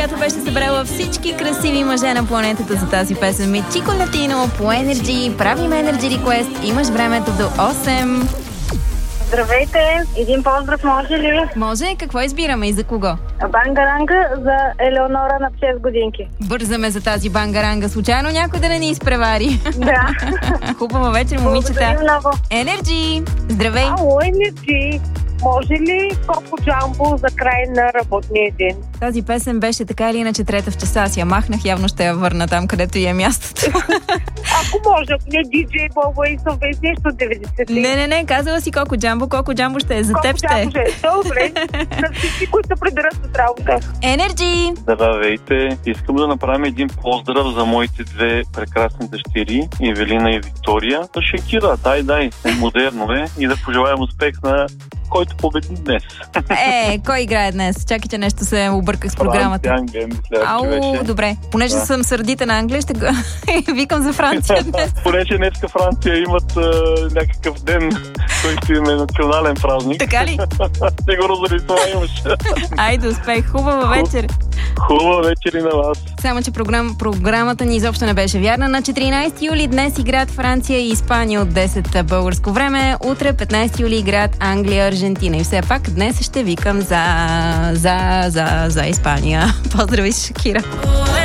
която беше събрала всички красиви мъже на планетата за тази песен ми. Чико Латино по Energy. Правим Energy Request. Имаш времето до 8. Здравейте! Един поздрав може ли? Може. Какво избираме и за кого? Бангаранга за Елеонора на 6 годинки. Бързаме за тази бангаранга. Случайно някой да не ни изпревари. Да. Хубава вечер, момичета. Благодарим много. Energy! Здравей! Ало, Energy! Може ли Коко Джамбо за край на работния ден? Тази песен беше така или иначе трета в часа. Аз я махнах, явно ще я върна там, където е мястото. Ако може, ако не диджей Бобо и съвест нещо 90. Не, казала си Коко Джамбо. Коко Джамбо ще е за теб ще. Коко Джамбо ще е. Добре. На всички, които се приберат от работа. Energy! Здравейте! Искам да направим един поздрав за моите две прекрасни дъщери, Евелина и Виктория. Шекира, дай, модерно е и да пожелаем успех на който победи днес. Кой играе днес? Чакайте, нещо се обърках с програмата. Англия, мисля, добре. Понеже съм сърдита на Англия, ще викам за Франция днес. Понеже днеска Франция имат някакъв ден, който им е национален празник. Така ли? Сигурно заради това имаш. Айде, успех. Хубава вечер. Хубава вечер и на вас. Само, че програмата ни изобщо не беше вярна. На 14 юли днес играят Франция и Испания от 10 българско време. Утре, 15 юли, играят Англия, Аржентина. И все пак днес ще викам за Испания. Поздрави, Шакира.